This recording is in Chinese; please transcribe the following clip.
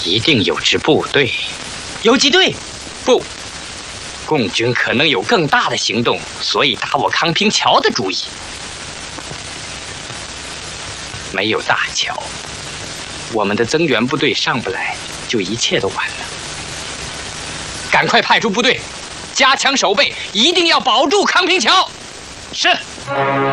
一定有支部队， 游击队？ 不，共军可能有更大的行动，所以打我康平桥的主意。没有大桥，我们的增援部队上不来，就一切都完了。赶快派出部队，加强守备，一定要保住康平桥。 是。